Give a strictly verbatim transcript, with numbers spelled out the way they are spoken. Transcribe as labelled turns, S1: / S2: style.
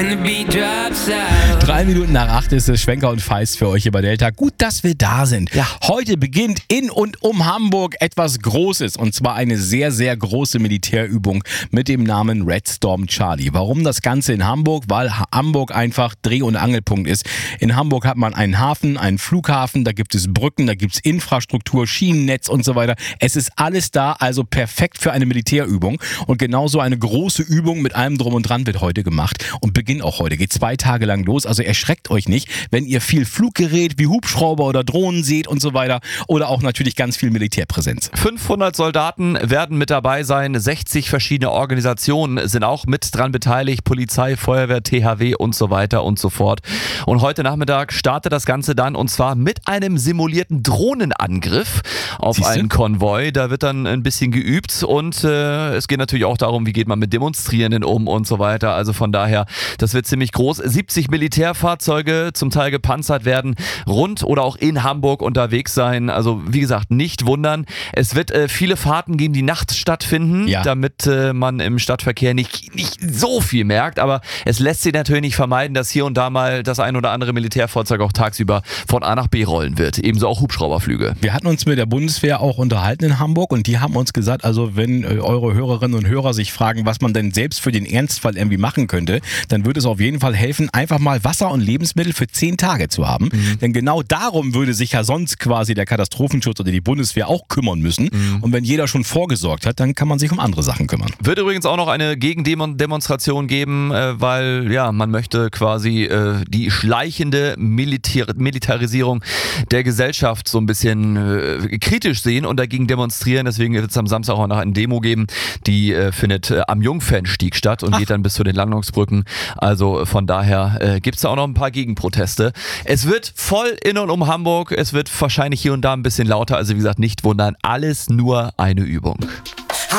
S1: Drei Minuten nach acht ist es. Schwenker und Feist für euch hier bei Delta. Gut, dass wir da sind. Ja. Heute beginnt in und um Hamburg etwas Großes. Und zwar eine sehr, sehr große Militärübung mit dem Namen Red Storm Charlie. Warum das Ganze in Hamburg? Weil Hamburg einfach Dreh- und Angelpunkt ist. In Hamburg hat man einen Hafen, einen Flughafen, da gibt es Brücken, da gibt es Infrastruktur, Schienennetz und so weiter. Es ist alles da, also perfekt für eine Militärübung. Und genauso eine große Übung mit allem Drum und Dran wird heute gemacht. Und beginnt auch heute. Geht zwei Tage lang los. Also erschreckt euch nicht, wenn ihr viel Fluggerät wie Hubschrauber oder Drohnen seht und so weiter. Oder auch natürlich ganz viel Militärpräsenz.
S2: fünfhundert Soldaten werden mit dabei sein. sechzig verschiedene Organisationen sind auch mit dran beteiligt. Polizei, Feuerwehr, T H W und so weiter und so fort. Und heute Nachmittag startet das Ganze dann und zwar mit einem simulierten Drohnenangriff auf
S1: Siehste?
S2: einen Konvoi. Da wird dann ein bisschen geübt und äh, es geht natürlich auch darum, wie geht man mit Demonstrierenden um und so weiter. Also von daher, das wird ziemlich groß. siebzig Militärfahrzeuge, zum Teil gepanzert werden, rund oder auch in Hamburg unterwegs sein. Also wie gesagt, nicht wundern. Es wird äh, viele Fahrten geben, die nachts stattfinden,
S1: ja.
S2: damit äh, man im Stadtverkehr nicht, nicht so viel merkt. Aber es lässt sich natürlich nicht vermeiden, dass hier und da mal das ein oder andere Militärfahrzeug auch tagsüber von A nach B rollen wird. Ebenso auch Hubschrauberflüge.
S1: Wir hatten uns mit der Bundeswehr auch unterhalten in Hamburg und die haben uns gesagt, also wenn äh, eure Hörerinnen und Hörer sich fragen, was man denn selbst für den Ernstfall irgendwie machen könnte, dann würde es auf jeden Fall helfen, einfach mal Wasser und Lebensmittel für zehn Tage zu haben. Mhm. Denn genau darum würde sich ja sonst quasi der Katastrophenschutz oder die Bundeswehr auch kümmern müssen. Mhm. Und wenn jeder schon vorgesorgt hat, dann kann man sich um andere Sachen kümmern.
S2: Wird übrigens auch noch eine Gegendemonstration geben, äh, weil ja man möchte quasi äh, die schleichende Militär Militarisierung der Gesellschaft so ein bisschen äh, kritisch sehen und dagegen demonstrieren. Deswegen wird es am Samstag auch noch eine Demo geben, die äh, findet äh, am Jungfernstieg statt und Ach. geht dann bis zu den Landungsbrücken. Also von daher äh, gibt es da auch noch ein paar Gegenproteste. Es wird voll in und um Hamburg. Es wird wahrscheinlich hier und da ein bisschen lauter. Also wie gesagt, nicht wundern. Alles nur eine Übung.